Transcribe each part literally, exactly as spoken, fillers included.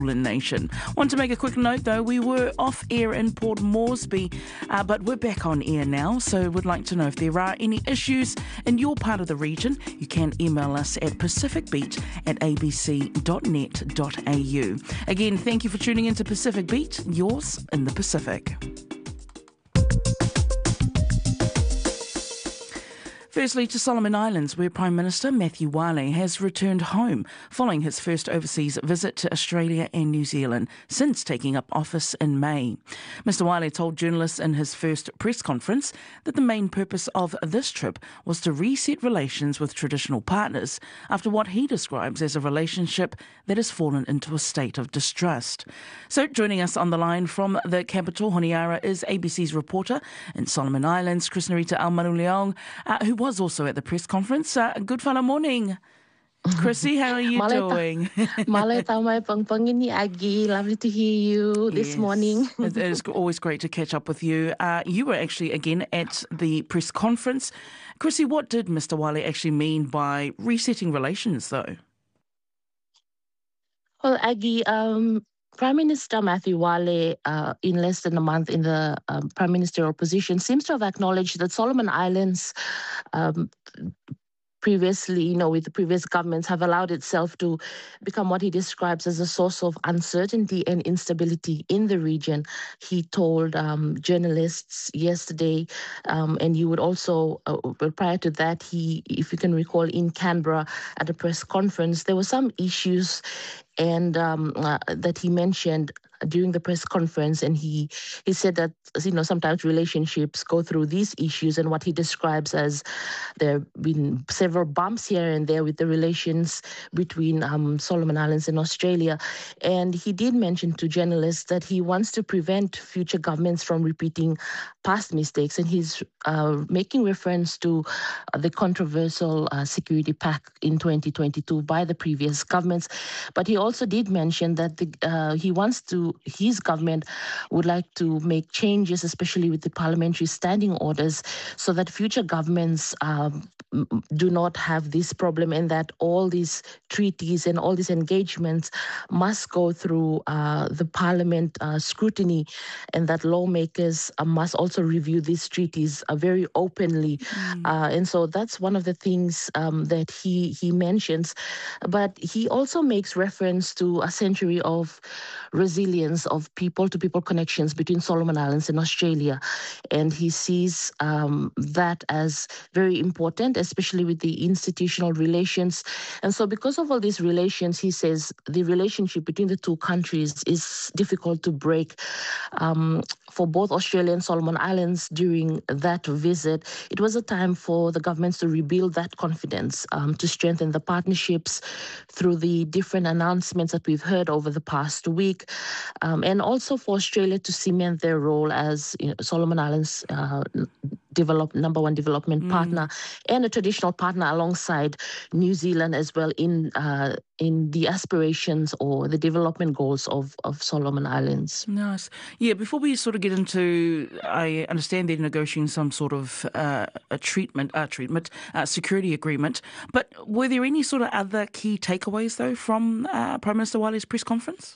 Nation. Want to make a quick note though, we were off air in Port Moresby, uh, but we're back on air now, so we'd like to know if there are any issues in your part of the region. You can email us at pacificbeat at abc dot net dot a u. Again, thank you for tuning into Pacific Beat, yours in the Pacific. Firstly, to Solomon Islands, where Prime Minister Matthew Wale has returned home following his first overseas visit to Australia and New Zealand since taking up office in May. Mr Wale told journalists in his first press conference that the main purpose of this trip was to reset relations with traditional partners after what he describes as a relationship that has fallen into a state of distrust. So joining us on the line from the capital, Honiara, is A B C's reporter in Solomon Islands, Krishnarita Almanuleong, uh, who was also at the press conference. Uh, good fellow morning. Chrissy, how are you doing? Male tamai pangpangini Agi. Lovely to hear you this Yes. morning. It is always great to catch up with you. Uh, you were actually again at the press conference. Chrissy, what did Mr Wale actually mean by resetting relations, though? Well, Agi, um, Prime Minister Matthew Wale, uh, in less than a month in the um, prime ministerial position, seems to have acknowledged that Solomon Islands, um, previously, you know, with the previous governments, have allowed itself to become what he describes as a source of uncertainty and instability in the region. He told um, journalists yesterday, um, and you would also, uh, prior to that, he, if you can recall, in Canberra at a press conference, there were some issues and um, uh, that he mentioned during the press conference, and he he said that, you know, sometimes relationships go through these issues, and what he describes as there have been several bumps here and there with the relations between um, Solomon Islands and Australia. And he did mention to journalists that he wants to prevent future governments from repeating past mistakes, and he's uh, making reference to uh, the controversial uh, security pact in twenty twenty-two by the previous governments. But he also did mention that the, uh, he wants to, his government would like to make changes, especially with the parliamentary standing orders, so that future governments um, do not have this problem, and that all these treaties and all these engagements must go through uh, the parliament uh, scrutiny, and that lawmakers uh, must also review these treaties uh, very openly. Mm. Uh, and so that's one of the things um, that he, he mentions. But he also makes reference to a century of resilience of people-to-people connections between Solomon Islands and Australia. And he sees um, that as very important, especially with the institutional relations. And so because of all these relations, he says the relationship between the two countries is difficult to break. Um, for both Australia and Solomon Islands during that visit, it was a time for the governments to rebuild that confidence, um, to strengthen the partnerships through the different announcements that we've heard over the past week, um, and also for Australia to cement their role as, you know, Solomon Islands uh, develop number one development mm. partner and a traditional partner alongside New Zealand as well in uh, in the aspirations or the development goals of, of Solomon Islands. Nice. Yeah, before we sort of get into, I understand they're negotiating some sort of uh, a treatment, uh, treatment, uh, security agreement, but were there any sort of other key takeaways though from uh, Prime Minister Wale's press conference?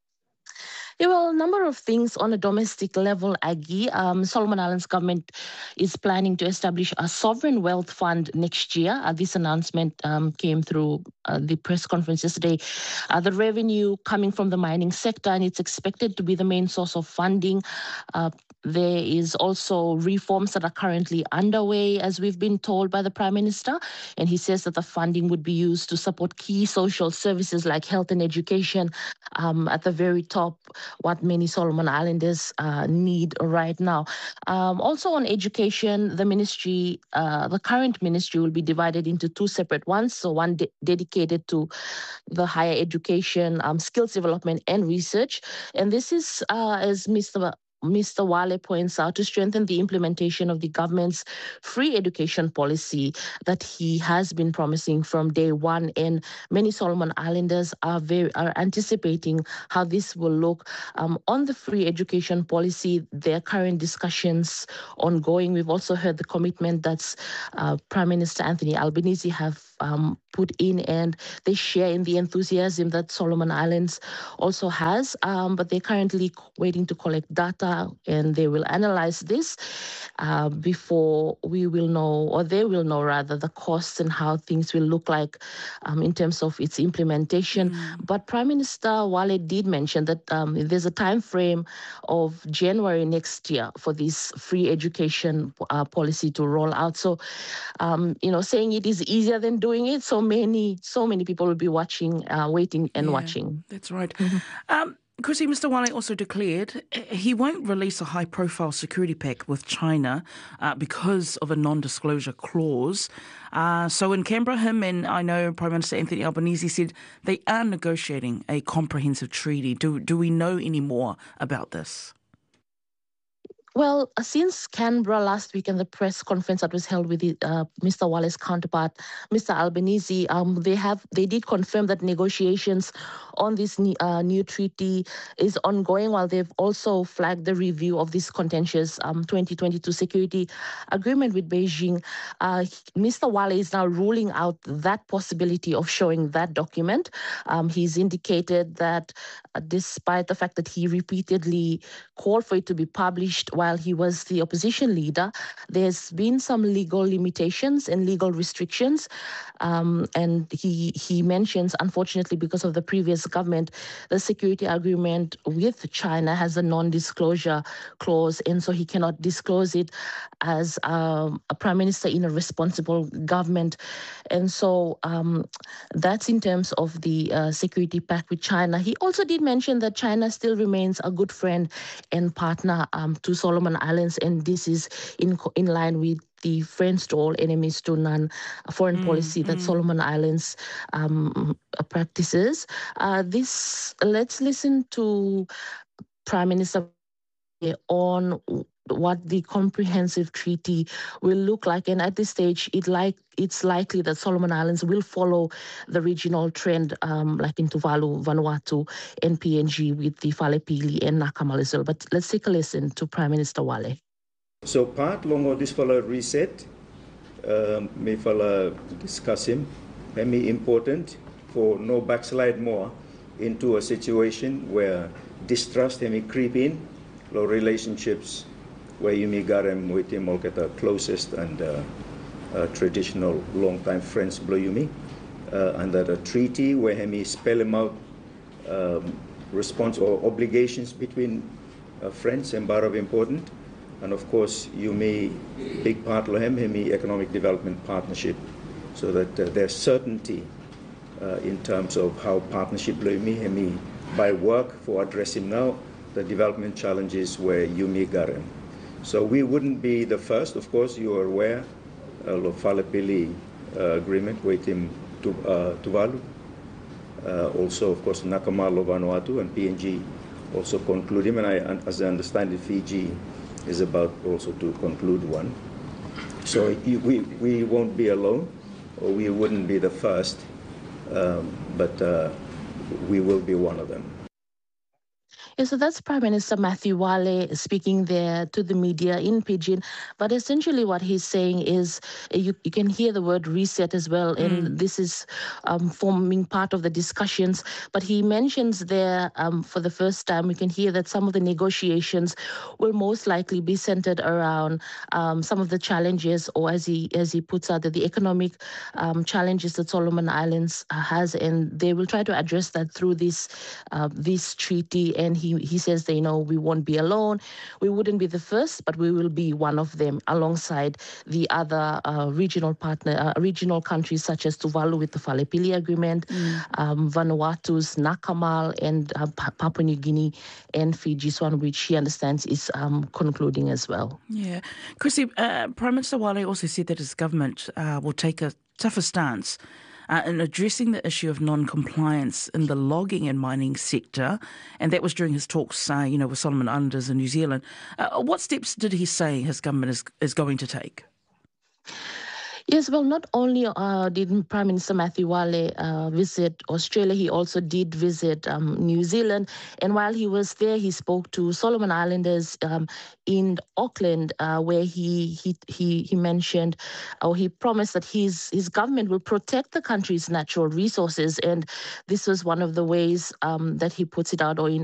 Yeah, well, a number of things on a domestic level, Aggie. Um, Solomon Islands government is planning to establish a sovereign wealth fund next year. Uh, this announcement um, came through uh, the press conference yesterday. Uh, the revenue coming from the mining sector, and it's expected to be the main source of funding. Uh, There is also reforms that are currently underway, as we've been told by the Prime Minister. And he says that the funding would be used to support key social services like health and education um, at the very top, what many Solomon Islanders uh, need right now. Um, also on education, the ministry, uh, the current ministry will be divided into two separate ones. So one de- dedicated to the higher education, um, skills development and research. And this is, uh, as Mister Mister Wale points out, to strengthen the implementation of the government's free education policy that he has been promising from day one. And many Solomon Islanders are very are anticipating how this will look. Um, on the free education policy, there are current discussions ongoing. We've also heard the commitment that uh, Prime Minister Anthony Albanese have um, put in, and they share in the enthusiasm that Solomon Islands also has. Um, but they're currently waiting to collect data, and they will analyze this uh, before we will know, or they will know rather, the costs and how things will look like um, in terms of its implementation. Mm. But Prime Minister Wale did mention that um, there's a time frame of January next year for this free education uh, policy to roll out. So, um, you know, saying it is easier than doing it. So many, so many people will be watching, uh, waiting and yeah, watching. That's right. Mm-hmm. Um, Chrissy, Mister Wale also declared he won't release a high-profile security pact with China uh, because of a non-disclosure clause. Uh, so in Canberra, him and I know Prime Minister Anthony Albanese said they are negotiating a comprehensive treaty. Do do we know any more about this? Well, since Canberra last week and the press conference that was held with the, uh, Mister Wale's counterpart, Mister Albanese, um, they have they did confirm that negotiations on this new, uh, new treaty is ongoing, while they've also flagged the review of this contentious um, twenty twenty-two security agreement with Beijing. Uh, Mister Wale is now ruling out that possibility of showing that document. Um, he's indicated that uh, despite the fact that he repeatedly called for it to be published while he was the opposition leader, there's been some legal limitations and legal restrictions. Um, and he he mentions, unfortunately, because of the previous government, the security agreement with China has a non-disclosure clause, and so he cannot disclose it as um, a prime minister in a responsible government. And so um, that's in terms of the uh, security pact with China. He also did mention that China still remains a good friend and partner um, to Solomon Islands, and this is in in line with the friends to all, enemies to none foreign mm, policy that mm. Solomon Islands um, practices. Uh, this let's listen to Prime Minister on what the comprehensive treaty will look like, and at this stage, it like it's likely that Solomon Islands will follow the regional trend, um, like in Tuvalu, Vanuatu, and P N G with the Falepili and Nakama as well. But let's take a listen to Prime Minister Wale. So part long this fella reset, um, me fella discuss him, very important for no backslide more into a situation where distrust may creep in, low relationships where you may got him with him all get the closest and uh, uh, traditional long-time friends blow you me, uh, and that a treaty where he may spell him out um, response or obligations between uh, friends and bar of important. And of course, you may big part of him, him economic development partnership, so that uh, there's certainty uh, in terms of how partnership lo me, him by work for addressing now the development challenges where you may got him. So we wouldn't be the first, of course. You are aware of the Falepili uh, agreement with him to uh, Tuvalu. Uh, also, of course, Nakama, Vanuatu, and P N G also conclude him. And I, as I understand it, Fiji is about also to conclude one. So we, we won't be alone, or we wouldn't be the first, um, but uh, we will be one of them. Yeah, so that's Prime Minister Matthew Wale speaking there to the media in Pidgin. But essentially what he's saying is you, you can hear the word reset as well. Mm. And this is um, forming part of the discussions. But he mentions there um, for the first time, we can hear that some of the negotiations will most likely be centered around um, some of the challenges, or as he as he puts out, that the economic um, challenges that Solomon Islands has. And they will try to address that through this, uh, this treaty. And he He, he says that, you know, we won't be alone. We wouldn't be the first, but we will be one of them alongside the other uh, regional partner, uh, regional countries such as Tuvalu with the Falepili Agreement, mm. um, Vanuatu's Nakamal, and uh, Papua New Guinea and Fiji's one, which he understands is um, concluding as well. Yeah. Chrissy, uh, Prime Minister Wale also said that his government uh, will take a tougher stance Uh, in addressing the issue of non-compliance in the logging and mining sector, and that was during his talks, uh, you know, with Solomon Islanders in New Zealand. Uh, what steps did he say his government is, is going to take? Yes, well, not only uh, did Prime Minister Matthew Wale uh, visit Australia, he also did visit um, New Zealand. And while he was there, he spoke to Solomon Islanders um, in Auckland, uh, where he he he he mentioned, or he promised that his his government will protect the country's natural resources. And this was one of the ways um, that he puts it out, or in